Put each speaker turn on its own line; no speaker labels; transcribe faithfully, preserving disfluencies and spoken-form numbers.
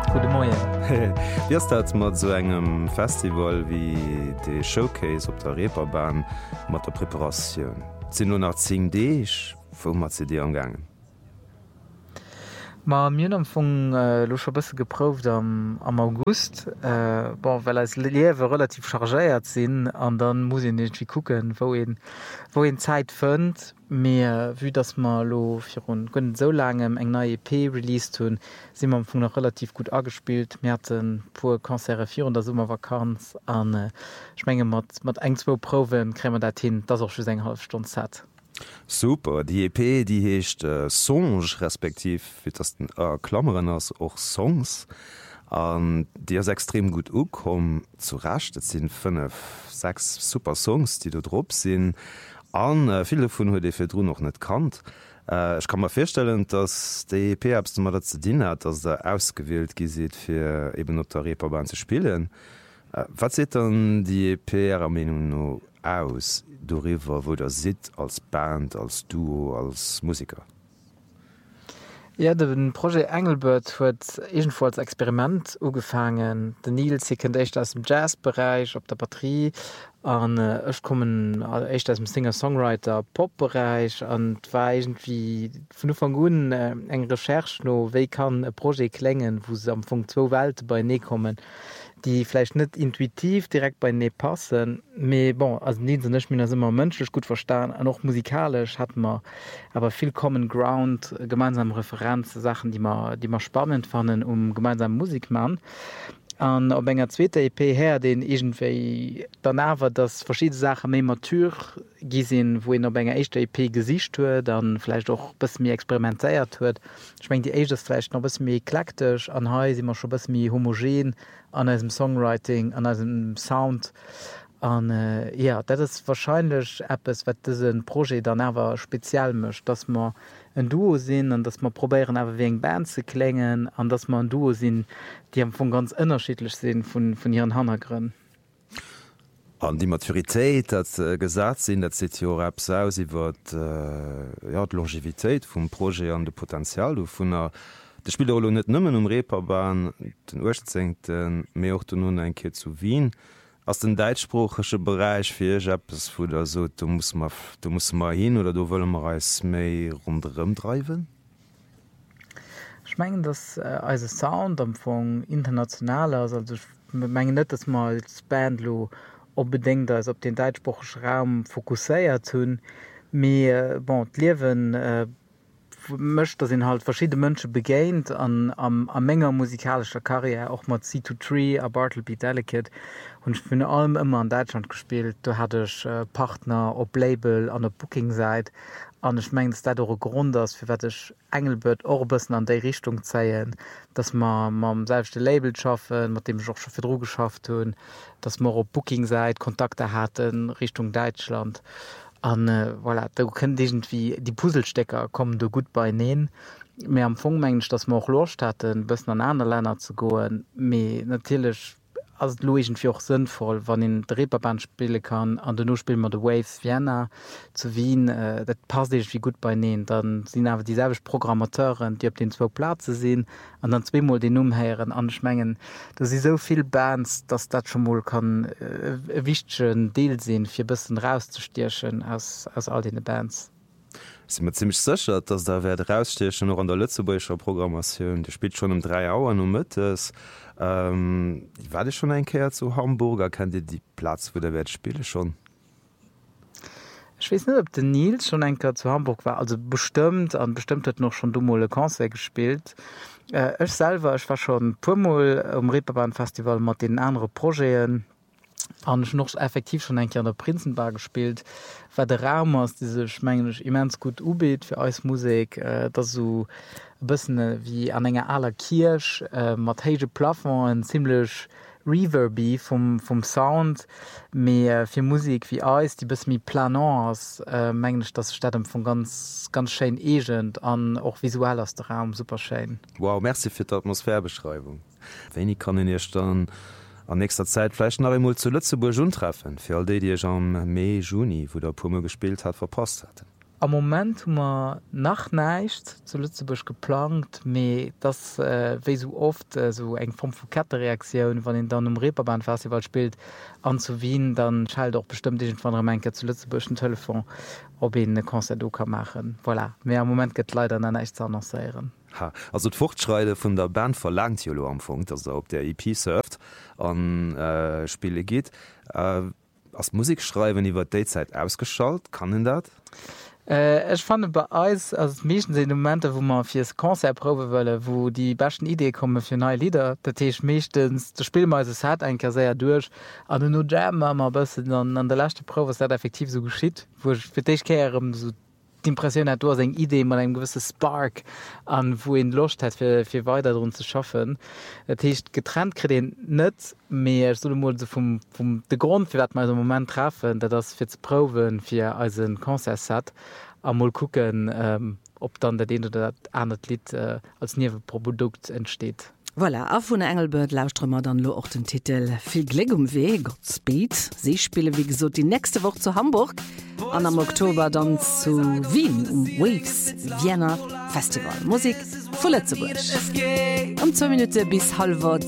Gute Morgen.
Wie ist das mit so einem Festival wie de Showcase op der Reeperbahn mat der Präparation? Sind nur nach zehn D, wo mat sie dir angangen?
Ma mir am Fong äh, lo schon bësse geprot am, am August äh, bon, well als Liewe relativ chargéiert sinn, an dann muss ich nicht wie gucken, wo en wo en Zeit fënnt mir wie das ma lo fir run gënnen so langem eng neue E P release hunn, si am Fong noch relativ gut agespielt, Mäten pu Konzerre vir der Summer Vakanz an äh, Schmenge mat mat engwo Prowen krämmer dat hin, dat auch schon eng halb Stunde hat.
Super, die E P die hecht äh, Songe respektiv wie das den äh, Klammeren ass och Songs an Di as extrem gut ukom zu racht. Et sinn fünf sechs super Songs, die du drop sinn an äh, viele vun huet de fir Dr noch net kannt. Äh, ich kann mir feststellen, dass de E P abst du mal dat ze dienen hat, dats der ausgewählt gisit fir eben op der Reeperbahn zu spielen. Äh, wat se dann die E P a Menung no aus darüber, wo der sit als Band, als Duo, als Musiker?
Ja, den Projekt Engelbert huet egenfalls Experiment ugefangen. Den Nils sie kennt echt aus dem Jazzbereich, op der Batterie, an äh, ich kommen echt aus dem Singer-Songwriter Popbereich an war irgendwie von von guten äh, eng Recherche no, wie kann ein Projekt klingen, wo sie am Funk zwei Welten bei ne kommen, die vielleicht nicht intuitiv direkt bei ne passen, me bon, also nie nicht mir das immer menschlich gut verstanden, und auch musikalisch hat man aber viel Common Ground, gemeinsame Referenz, Sachen, die man, die man spannend fanden, um gemeinsam Musik machen. An op enger zweter E P her den egentéi dannawer dats verschiedene Sachen méi matur gisinn, wo en op enger echte E P gesicht huet, dann vielleicht auch bis mir experimentéiert huet. Schwenng die Agesflecht noch bis mir eklektisch an ha immer schon bis mir homogen an als dem Songwriting, an als dem Sound. An äh, ja, dat is wahrscheinlich Apps, wat diesen Projekt dann awer spezial mischt, dass man ein Duo sinn an dass man probieren awer wie eng Band ze klengen, an dass man ein Duo sinn, die am vu ganz unterschiedlich sinn von, von ihren Hannergrünn.
An die Maturitéit dat äh, gesat sinn, dat se Apps aus iwwer äh, ja, d Longevitéit vum Projekt an de Potenzial du vun der de Spiel net nëmmen um Reeperbahn den Urzingten mé och du nun enke zu Wien. Aus den deitsprachesche Bereich fir Jappes wo der so du musst ma du musst mal hin oder du wolle mal als méi rundrem dreiwen?
Schmengen das äh, als Sound am Fong internationaler, also mengen net das mal als Bandlo unbedingt als op den deitsprachischen Raum fokusséiert hunn mir bon liewen äh, mcht dass in halt verschiedene Mënsche begéint an am a Menger musikalischer Karriere auch mat C zwei a Bartleby Delicate und ich bin allem immer an Deutschland gespielt. Du hattech äh, Partner op Label an der Bookingseite an ich mengst dat Grund ass fir wattech Engelbert Orbessen an déi Richtung zeien, dass ma mam selbste Label schaffen, mat dem ich auch schon fir Dro geschafft hunn, dass ma op Bookingseit Kontakte hatten Richtung Deutschland. An äh, voilà, da können irgendwie die Puzzlestecker kommen du gut bei nähen. Mir am Funkmensch, dass man auch Lust hatten, bis an andere Länder zu gehen. Mir natürlich als Louisen für auch sinnvoll, wenn in der Reeperbahn spielen kann. An der Nu spielen wir die Waves Vienna zu Wien. Äh, das passt irgendwie gut bei nähen. Dann sind aber dieselben Programmateuren, die auf den zwei Plätzen sind und dann zweimal den umhören, anschmengen. Da sind so viele Bands, dass das schon mal kann äh, ein wichtiger Deal sein, für ein bisschen rauszustechen aus, aus all den Bands.
Ich bin ziemlich sicher, dass da wird rausstechen noch an der Lützeburger Programmation. Die spielt schon um drei Uhr um mittags. Ähm, ich war schon ein Kehr zu Hamburger, kennt ihr die Platz, wo der Welt spiele schon?
Ich weiß nicht, ob der Nils schon ein Kehr zu Hamburg war. Also bestimmt, und bestimmt hat noch schon dummole Konzert gespielt. Äh, ich selber, ich war schon ein paar Mal am Reeperbahn-Festival mit den anderen Projekten. Und ich noch effektiv schon ein Kehr an der Prinzenbar gespielt. Weil der Raum aus diese schmenglich immens gut ubit für uns Musik, äh, dass so ein bisschen wie an einer aller Kirche, äh, mit hege Plafond, ziemlich reverby vom, vom Sound, mehr für Musik wie uns, die bis mir planant ist, äh, menglich das Stadt von ganz, ganz schön egend und auch visuell aus der Raum super schön.
Wow, merci für die Atmosphärebeschreibung. Wenn ich kann in ihr dann an nächster Zeit vielleicht noch einmal zu Lützeburg treffen, für all die, die ich am Mai, Juni, wo der Pummel gespielt hat, verpasst hatten.
am Moment hummer nach neicht zu Lützeburg geplant, méi das äh, wéi so oft äh, so eng Form vu Kettereaktionun, wann en dann um Reeperbahn-Festival spielt an zu Wien, dann schalt auch bestimmt igent van der Menke zu Lützeburgschen Telefon, ob en e Konzert do kann machen. Voilà. Mei am Moment gët leider an echt annoncéieren.
Ha. Also d Fortschreide vun der Band verlangt Jolo am Funk, dats er op der E P surft an äh, Spiele geht. Äh, as Musikschreiben iwwer Dayzeit ausgeschalt, kann en dat?
Äh, ich fand bei Eis als méchen se Momente, wo man fürs Konzert probe wolle, wo die besten Idee komme für neue Lieder, dat teech mechtens der Spielmeise hat ein sehr durch an no Jam bëssen an an der lachte Probe dat effektiv so geschieht, wo ich für dich kehrem so d'Impression hat du eng Idee man en gewisse Spark an wo en Lust hat fir fir weiter run zu schaffen. Dat hicht getrennt kre den net mehr so vum vum de Grund fir wat man so moment treffen, dat das fir ze proben fir als een Konzert hat am mal gucken ähm, ob dann der den oder dat andet Lied äh, als niewe pro Produkt entsteht.
Voilà, a vun Engelbert Lauströmmer dann lo och den Titel Viel Glück um weh, Godspeed. Sie spiele wie gesot die nächste Woche zu Hamburg, an am Oktober dann zu Wien um Waves Vienna Festival. Musik vu Lützeburg. Um zwei Minuten bis halb